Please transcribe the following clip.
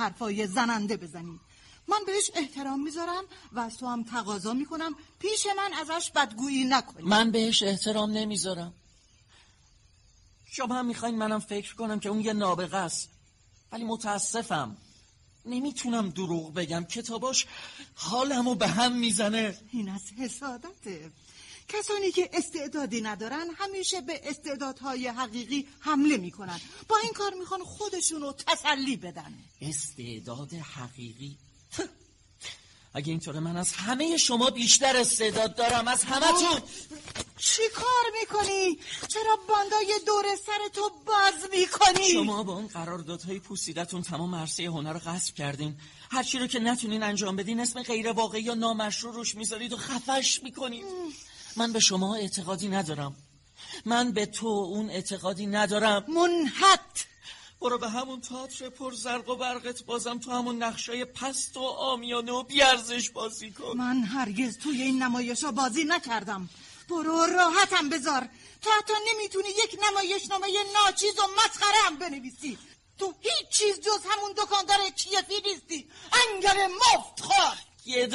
حرفای زننده بزنی. من بهش احترام میذارم و از تو هم تقاضا میکنم پیش من ازش بدگویی نکنی. من بهش احترام نمیذارم. شما هم میخواین منم فکر کنم که اون یه نابغه است، ولی متاسفم نمیتونم دروغ بگم. کتاباش حالمو به هم میزنه. این از حسادته. کسانی که استعدادی ندارن همیشه به استعدادهای حقیقی حمله میکنن. با این کار میخوان خودشونو تسلی بدن. استعداد حقیقی؟ اگه اینطوره من از همه شما بیشتر استعداد دارم، از همتون. چی کار میکنی؟ چرا باندای دور سر تو باز میکنی؟ شما با اون قراردادهای پوسیدتون تمام عرصه هنر رو غصب کردین. هر چی رو که نتونین انجام بدین اسم غیر واقعی یا نامشروع روش میذارید و خفش میکنید. من به شما اعتقادی ندارم. من به تو اون اعتقادی ندارم. منحت. برو به همون تئاتر پر زرق و برقت بازم تو همون نقشای پست و عامیانه و بیارزش بازی کن. من هرگز توی این نمایشا بازی نکردم. برو راحتم بذار. تو حتی نمیتونی یک نمایشنامه ناچیز و مسخره هم بنویسی. تو هیچ چیز جز همون دکاندار کیفی نیستی. انگل مفت خور.